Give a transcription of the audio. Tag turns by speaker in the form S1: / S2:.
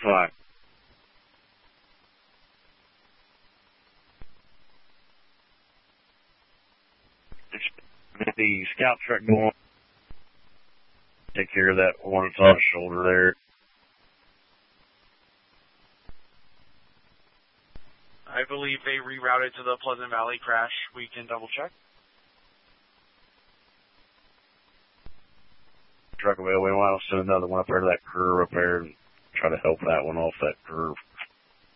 S1: Fine. The scout truck go on. Take care of that one that's on the shoulder there.
S2: I believe they rerouted to the Pleasant Valley crash. We can double check.
S1: Truck available. We want to send another one up there to that curve up there and try to help that one off that curve.